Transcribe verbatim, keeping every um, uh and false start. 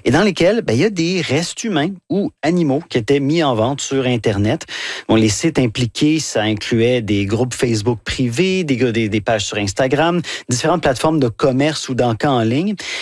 et dans lesquels ben, il y a des restes humains ou animaux qui étaient mis en vente sur Internet. Bon, les sites impliqués, ça incluait des groupes Facebook privés, des, des, des pages sur Instagram, différentes plateformes de commerce ou d'encas en ligne.